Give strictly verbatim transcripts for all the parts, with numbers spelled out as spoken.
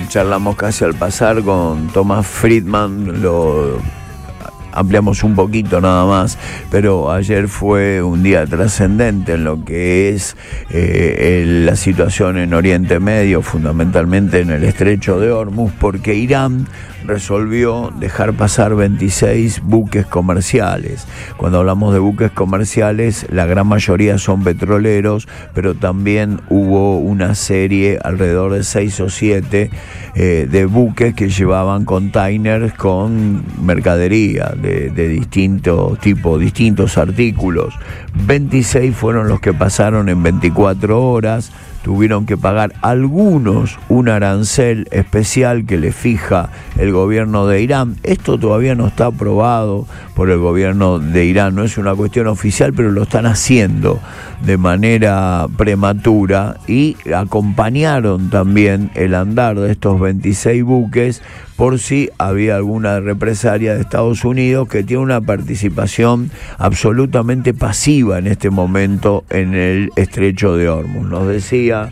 charlamos casi al pasar con Tomás Friedman, lo ampliamos un poquito nada más, pero ayer fue un día trascendente en lo que es eh, el, la situación en Oriente Medio, fundamentalmente en el Estrecho de Hormuz, porque Irán resolvió dejar pasar veintiséis buques comerciales. Cuando hablamos de buques comerciales, la gran mayoría son petroleros, pero también hubo una serie, alrededor de seis o siete, eh, de buques que llevaban containers con mercadería de, de distintos tipos, distintos artículos. veintiséis fueron los que pasaron en veinticuatro horas. Tuvieron que pagar algunos un arancel especial que le fija el gobierno de Irán. Esto todavía no está aprobado por el gobierno de Irán, no es una cuestión oficial, pero lo están haciendo de manera prematura y acompañaron también el andar de estos veintiséis buques por si había alguna represalia de Estados Unidos, que tiene una participación absolutamente pasiva en este momento en el Estrecho de Hormuz. Nos decía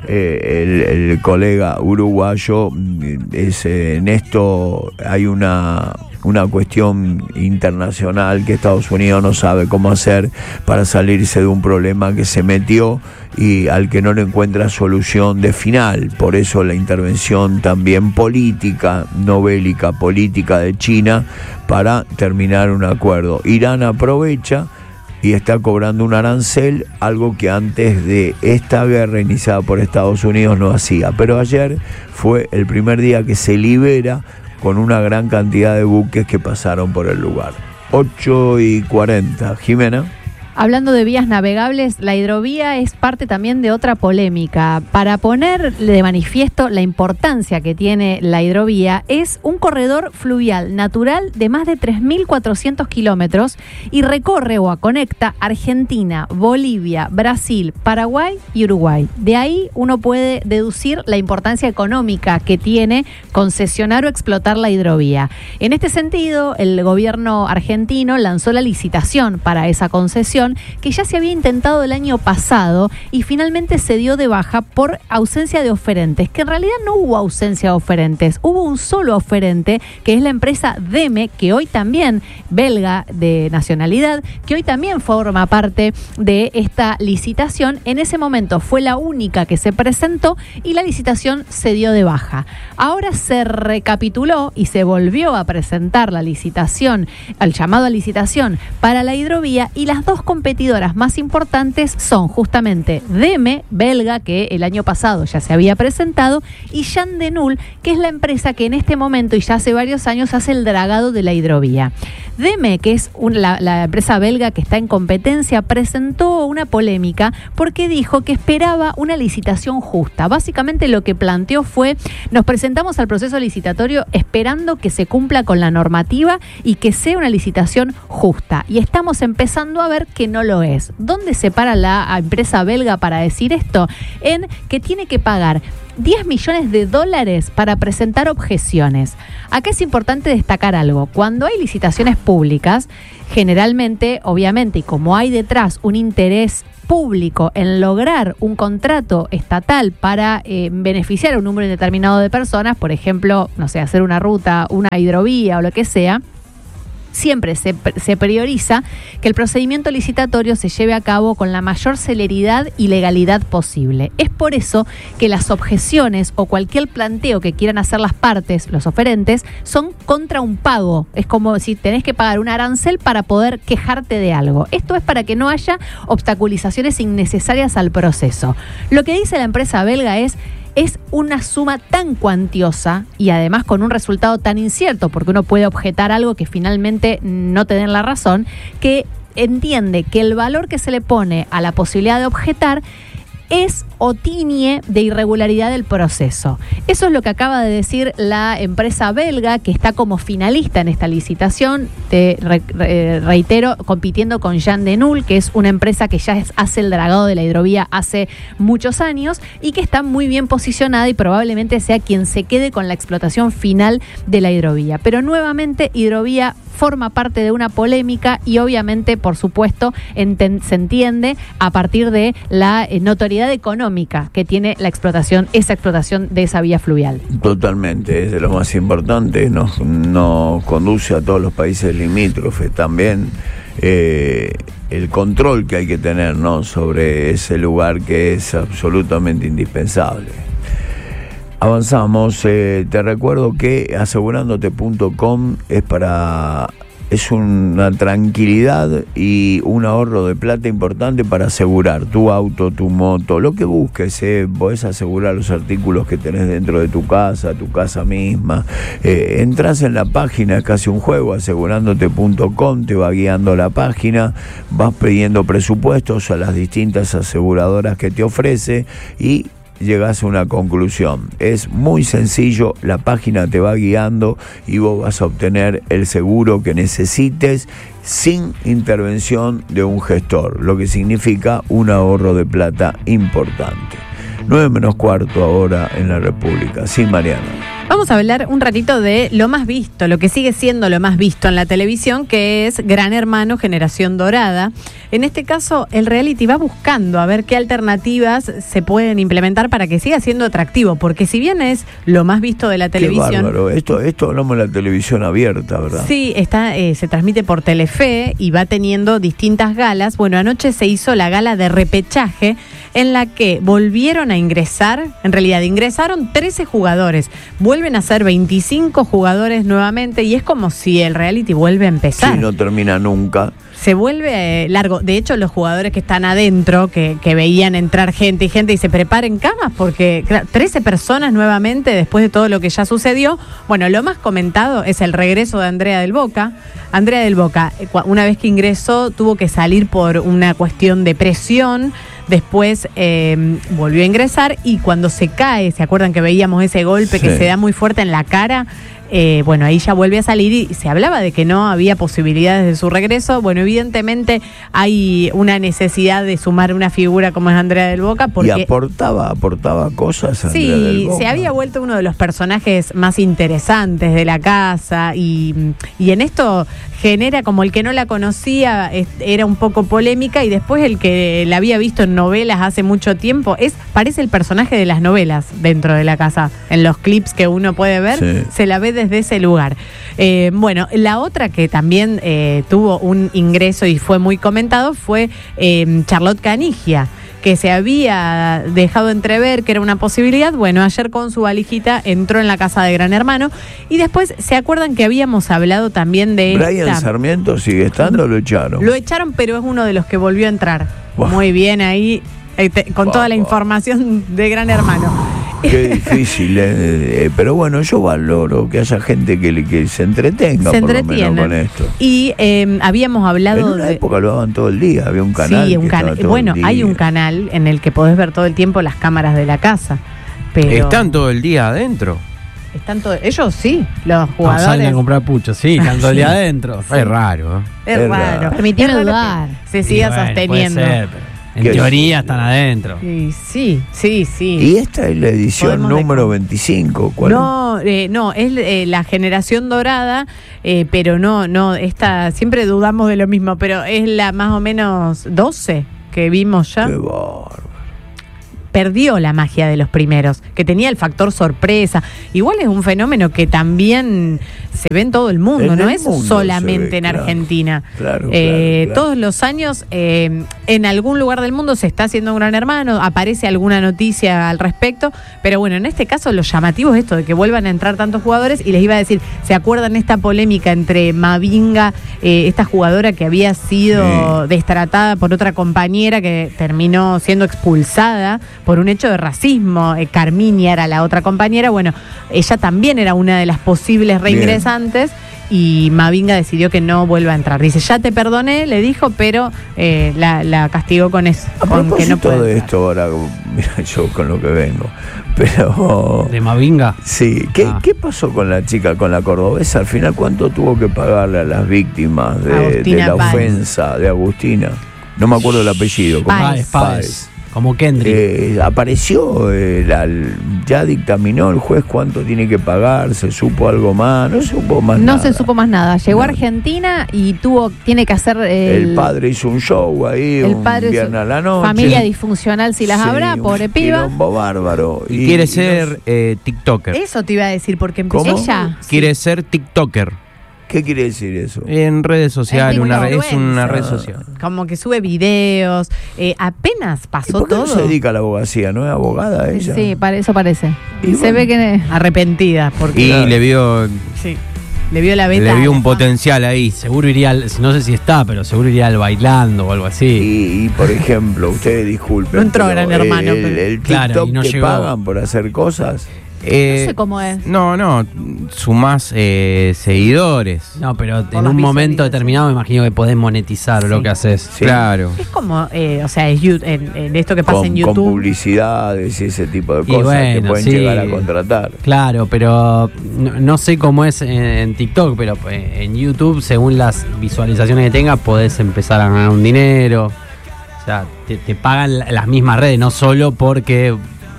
eh, el, el colega uruguayo, es, eh, en esto hay una... una cuestión internacional que Estados Unidos no sabe cómo hacer para salirse de un problema que se metió y al que no le encuentra solución de final. Por eso la intervención también política, no bélica, política de China para terminar un acuerdo. Irán aprovecha y está cobrando un arancel, algo que antes de esta guerra iniciada por Estados Unidos no hacía. Pero ayer fue el primer día que se libera con una gran cantidad de buques que pasaron por el lugar. ocho y cuarenta. Jimena. Hablando de vías navegables, la hidrovía es parte también de otra polémica. Para poner de manifiesto la importancia que tiene la hidrovía, es un corredor fluvial natural de más de tres mil cuatrocientos kilómetros y recorre o conecta Argentina, Bolivia, Brasil, Paraguay y Uruguay. De ahí uno puede deducir la importancia económica que tiene concesionar o explotar la hidrovía. En este sentido, el gobierno argentino lanzó la licitación para esa concesión, que ya se había intentado el año pasado y finalmente se dio de baja por ausencia de oferentes, que en realidad no hubo ausencia de oferentes, hubo un solo oferente, que es la empresa DEME, que hoy también, belga de nacionalidad, que hoy también forma parte de esta licitación. En ese momento fue la única que se presentó y la licitación se dio de baja. Ahora se recapituló y se volvió a presentar la licitación, el llamado a licitación para la hidrovía, y las dos competidoras más importantes son justamente DEME, belga, que el año pasado ya se había presentado, y Jan de Nul, que es la empresa que en este momento y ya hace varios años hace el dragado de la hidrovía. DEME, que es un, la, la empresa belga que está en competencia, presentó una polémica porque dijo que esperaba una licitación justa. Básicamente lo que planteó fue: nos presentamos al proceso licitatorio esperando que se cumpla con la normativa y que sea una licitación justa, y estamos empezando a ver que no lo es. ¿Dónde se para la empresa belga para decir esto? En que tiene que pagar diez millones de dólares para presentar objeciones. Acá es importante destacar algo. Cuando hay licitaciones públicas, generalmente, obviamente, y como hay detrás un interés público en lograr un contrato estatal para eh, beneficiar a un número indeterminado de personas, por ejemplo, no sé, hacer una ruta, una hidrovía o lo que sea, siempre se, se prioriza que el procedimiento licitatorio se lleve a cabo con la mayor celeridad y legalidad posible. Es por eso que las objeciones o cualquier planteo que quieran hacer las partes, los oferentes, son contra un pago. Es como si tenés que pagar un arancel para poder quejarte de algo. Esto es para que no haya obstaculizaciones innecesarias al proceso. Lo que dice la empresa belga es: es una suma tan cuantiosa y además con un resultado tan incierto, porque uno puede objetar algo que finalmente no te den la razón, que entiende que el valor que se le pone a la posibilidad de objetar es o tiñe de irregularidad del proceso. Eso es lo que acaba de decir la empresa belga, que está como finalista en esta licitación, te re, re, reitero, compitiendo con Jan de Nul, que es una empresa que ya es, hace el dragado de la hidrovía hace muchos años y que está muy bien posicionada y probablemente sea quien se quede con la explotación final de la hidrovía. Pero nuevamente, hidrovía forma parte de una polémica y obviamente, por supuesto, enten- se entiende a partir de la eh, notoriedad económica que tiene la explotación, esa explotación de esa vía fluvial. Totalmente, es de lo más importante, nos, nos conduce a todos los países limítrofes también. Eh, el control que hay que tener, ¿no?, sobre ese lugar que es absolutamente indispensable. Avanzamos, eh, te recuerdo que asegurándote punto com es para es una tranquilidad y un ahorro de plata importante para asegurar tu auto, tu moto, lo que busques. Eh, podés asegurar los artículos que tenés dentro de tu casa, tu casa misma. Eh, entras en la página, es casi un juego, asegurándote punto com, te va guiando la página, vas pidiendo presupuestos a las distintas aseguradoras que te ofrece y llegás a una conclusión. Es muy sencillo, la página te va guiando y vos vas a obtener el seguro que necesites sin intervención de un gestor, lo que significa un ahorro de plata importante. nueve menos cuarto ahora en la República. Sí, Mariana. Vamos a hablar un ratito de lo más visto, lo que sigue siendo lo más visto en la televisión, que es Gran Hermano Generación Dorada. En este caso, el reality va buscando a ver qué alternativas se pueden implementar para que siga siendo atractivo, porque si bien es lo más visto de la televisión... Qué bárbaro. Esto, esto hablamos de la televisión abierta, ¿verdad? Sí, está, eh, se transmite por Telefe y va teniendo distintas galas. Bueno, anoche se hizo la gala de repechaje, en la que volvieron a ingresar, en realidad ingresaron trece jugadores, vuelven a ser veinticinco jugadores nuevamente y es como si el reality vuelve a empezar. Sí, no termina nunca. Se vuelve eh, largo. De hecho, los jugadores que están adentro, que, que veían entrar gente y gente y se preparen camas, porque claro, trece personas nuevamente después de todo lo que ya sucedió. Bueno, lo más comentado es el regreso de Andrea del Boca. Andrea del Boca, una vez que ingresó, tuvo que salir por una cuestión de presión. Después eh, volvió a ingresar y cuando se cae, ¿se acuerdan que veíamos ese golpe sí. que se da muy fuerte en la cara? Eh, bueno, ahí ya vuelve a salir y se hablaba de que no había posibilidades de su regreso. Bueno, evidentemente hay una necesidad de sumar una figura como es Andrea del Boca. Porque y aportaba, aportaba cosas Andrea sí, del Boca. Se había vuelto uno de los personajes más interesantes de la casa y, y en esto genera, como el que no la conocía, era un poco polémica y después el que la había visto en novelas hace mucho tiempo, es parece el personaje de las novelas dentro de la casa. En los clips que uno puede ver, sí. se la ve desde ese lugar. Eh, bueno, la otra que también eh, tuvo un ingreso y fue muy comentado fue eh, Charlotte Canigia, que se había dejado entrever que era una posibilidad. Bueno, ayer con su valijita entró en la casa de Gran Hermano y después, ¿se acuerdan que habíamos hablado también de Brian esta? Sarmiento sigue estando, lo echaron. Lo echaron, pero es uno de los que volvió a entrar. Wow. Muy bien ahí, eh, te, con wow, toda la wow. información de Gran Hermano. Qué difícil, eh, eh, pero bueno, yo valoro que haya gente que, que se entretenga se por lo menos con esto. Y eh, habíamos hablado en una de... época lo daban todo el día, había un canal. Sí, un que canal. todo Bueno, el día. hay un canal en el que podés ver todo el tiempo las cámaras de la casa. Pero... ¿Están todo el día adentro? Están todo... Ellos sí, los jugadores. No, salen a comprar puchos, sí, están todo el día adentro. Sí. Es raro, ¿eh? Es, es raro. raro. Permitime dudar. Se siga bueno, sosteniendo. Puede ser, pero... En teoría están adentro. Sí, sí, sí, sí. ¿Y esta es la edición Podemos número de... veinticinco? ¿Cuál? No, eh, no, es eh, la generación dorada, eh, pero no, no, esta, siempre dudamos de lo mismo, pero es la más o menos doce que vimos ya. Qué bárbaro. Perdió la magia de los primeros, que tenía el factor sorpresa. Igual es un fenómeno que también se ve en todo el mundo, en no el es mundo solamente ve, en claro, Argentina. Claro, eh, claro, claro. Todos los años, eh, en algún lugar del mundo se está haciendo un Gran Hermano, aparece alguna noticia al respecto, pero bueno, en este caso lo llamativo es esto, de que vuelvan a entrar tantos jugadores, y les iba a decir, ¿se acuerdan esta polémica entre Mavinga, eh, esta jugadora que había sido sí. destratada por otra compañera que terminó siendo expulsada por un hecho de racismo? eh, Carminia era la otra compañera, bueno, ella también era una de las posibles reingresantes. Bien. Y Mavinga decidió que no vuelva a entrar. Dice, ya te perdoné, le dijo, pero eh, la, la castigó con eso. A con propósito que no puede de entrar. esto, ahora, mira, yo con lo que vengo, pero... ¿De Mavinga? Sí, ¿qué, ah. ¿qué pasó con la chica, con la cordobesa? Al final, ¿cuánto tuvo que pagarle a las víctimas de, de la Páez. ofensa de Agustina? No me acuerdo el apellido. Páez. Páez. Como Kendrick. Eh, apareció, eh, la- ya dictaminó el juez cuánto tiene que pagar, se supo algo más, no se supo más No nada. se supo más nada. Llegó a No. Argentina y tuvo, tiene que hacer El, el, padre hizo un show ahí, el un padre viernes a la noche. familia disfuncional si las Sí, habrá, un pobre piba. quilombo bárbaro. Y, quiere ser no- eh, TikToker. Eso te iba a decir, porque empezó. ¿Cómo? Ella. Quiere ser TikToker. ¿Qué quiere decir eso? En redes sociales, Es una, re- es una influencer. red social. Como que sube videos. Eh, apenas ¿Y pasó por qué todo. no se dedica a la abogacía? ¿No es abogada ella? Sí, para eso parece. Y Se bueno. ve que Arrepentida. Porque Y Claro. le vio, sí, le vio la beta. le a vio la un fama. potencial ahí. Seguro iría al, no sé si está, pero seguro iría al bailando o algo así. Y, y, por ejemplo, ustedes disculpen. No entró pero Gran Hermano, El, pero- el TikTok Claro, y no que llegó. pagan por hacer cosas. Eh, no sé cómo es. No, no, sumás eh, seguidores. No, pero Por en las un momento visualizaciones. determinado me imagino que podés monetizar Sí. lo que haces. Sí. Claro. Es como, eh, o sea, es you- en, en esto que pasa Con, en con YouTube. publicidades y ese tipo de Y cosas bueno, que pueden sí. llegar a contratar. Claro, pero no, no sé cómo es en, en TikTok, pero eh, en YouTube, según las visualizaciones que tengas, podés empezar a ganar un dinero. O sea, te, te pagan la- las mismas redes, no solo porque eh,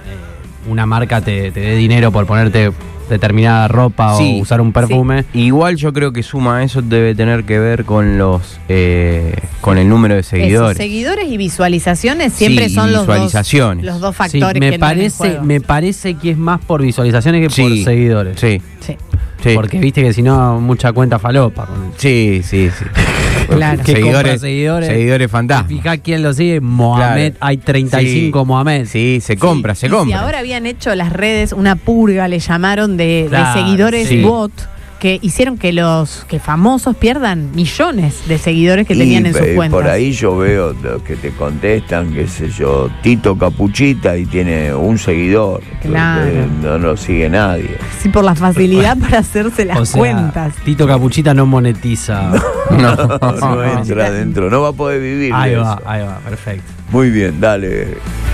una marca te, te dé dinero por ponerte determinada ropa Sí. o usar un perfume. Igual yo creo que suma eso debe tener que ver con los eh, con el número de Eso, seguidores. seguidores y visualizaciones siempre Sí, y son los dos, visualizaciones. los dos Sí, factores me que entran en parece, juego. me parece que es más por visualizaciones que por Sí. seguidores. Sí, Sí. sí. Porque viste que si no, mucha cuenta falopa. con- Sí, sí, sí. Claro. Que compra Seguidores, seguidores. seguidores fantasmas. Fijá quién lo sigue, Mohamed, Claro. hay treinta y cinco Sí. Mohamed. Sí, se compra, se Y compra. Si ahora habían hecho las redes una purga, le llamaron de, de Claro, seguidores sí. bot, que hicieron que los que famosos pierdan millones de seguidores que Y, tenían en sus eh, cuentas. por ahí yo veo los que te contestan, qué sé yo, Tito Capuchita y tiene un seguidor. Claro. Eh, No lo sigue nadie. Sí, por la facilidad para hacerse las O sea, cuentas. Tito Capuchita no monetiza. No. No entra adentro, no va a poder vivir. Ahí de va, eso. ahí va, perfecto. Muy bien, dale.